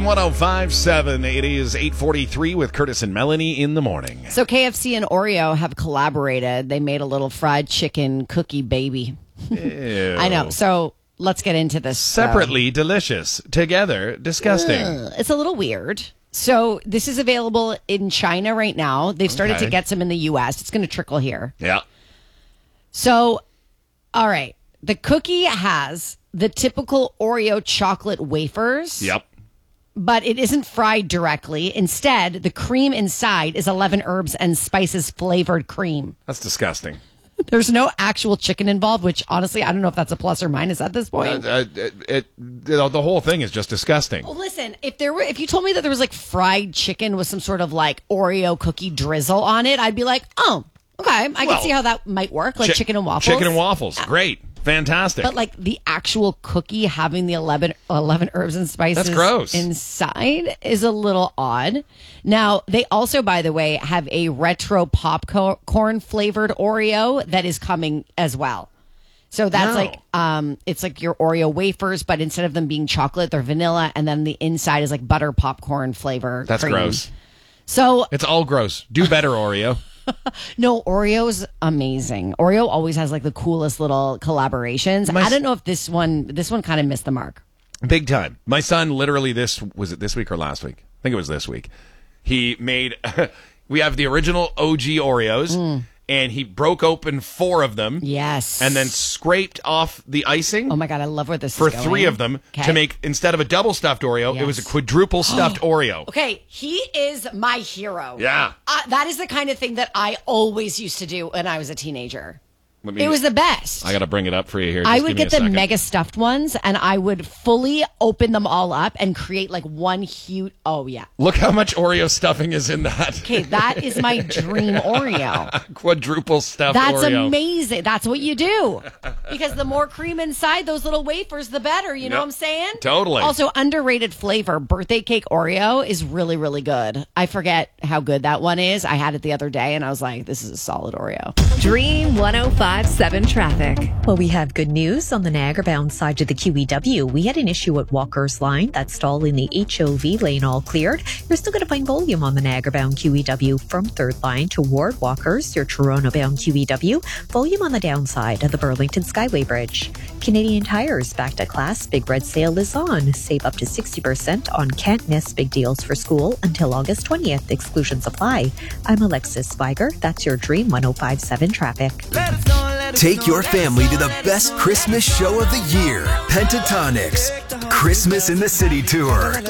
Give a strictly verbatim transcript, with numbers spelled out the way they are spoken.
one oh five point seven. It is eight forty-three with Curtis and Melanie in the morning. So K F C and Oreo have collaborated. They made a little fried chicken cookie baby. Ew. I know. So let's get into this. Separately uh, delicious. Together, disgusting. Ugh, it's a little weird. So this is available in China right now. They've started Okay. to get some in the U S. It's going to trickle here. Yeah. So, all right. The cookie has the typical Oreo chocolate wafers. Yep. But it isn't fried directly. Instead, the cream inside is eleven herbs and spices flavored cream. That's disgusting. There's no actual chicken involved, which honestly, I don't know if that's a plus or minus at this point. Uh, uh, it, it, the whole thing is just disgusting. Well, listen, if there were, if you told me that there was like fried chicken with some sort of like Oreo cookie drizzle on it, I'd be like, oh, okay, I Well, can see how that might work, like chi- chicken and waffles. Chicken and waffles, great, fantastic. But like the actual cookie having the eleven, eleven herbs and spices That's gross. inside is a little odd. Now, they also, by the way, have a retro popcorn flavored Oreo that is coming as well. So that's No. like, um, it's like your Oreo wafers, but instead of them being chocolate, they're vanilla. And then the inside is like butter popcorn flavor. That's cream. gross. So It's all gross. Do better, Oreo. no, Oreo's amazing. Oreo always has like the coolest little collaborations. My I s- don't know if this one, this one kind of missed the mark. Big time. My son literally this, was it this week or last week? I think it was this week. He made, we have the original O G Oreos, Mm. and he broke open four of them. Yes. And then scraped off the icing Oh my God, I love where this for is going. three of them Okay. to make, instead of a double stuffed Oreo, it was a Yes. quadruple stuffed Oreo. Okay, he is my hero. Yeah. Uh, that is the kind of thing that I always used to do when I was a teenager. Let me- It was the best. I got to bring it up for you here. Just I give would me get a the second. mega stuffed ones, and I would fully open them all up and create like one huge. Oh yeah. Look how much Oreo stuffing is in that. Okay, that is my dream Oreo. Quadruple stuffed That's Oreo. amazing. That's what you do. Because the more cream inside those little wafers, the better. You know Yep. what I'm saying? Totally. Also, underrated flavor. Birthday cake Oreo is really, really good. I forget how good that one is. I had it the other day, and I was like, this is a solid Oreo. Dream one oh five point seven traffic. Well, we have good news on the Niagara-bound side to the Q E W. We had an issue at Walker's Line. That stall in the H O V lane all cleared. You're still going to find volume on the Niagara-bound Q E W from third line toward Walker's. Your Toronto-bound Q E W. Volume on the downside of the Burlington Skyway Bridge. Canadian Tires back to class. Big Red Sale is on. Save up to sixty percent on Can't Miss Big Deals for School until August twentieth. Exclusions apply. I'm Alexis Spiger. That's your Dream one oh five point seven traffic. Take your family to the best Christmas show of the year. Pentatonics. Christmas in the City Tour.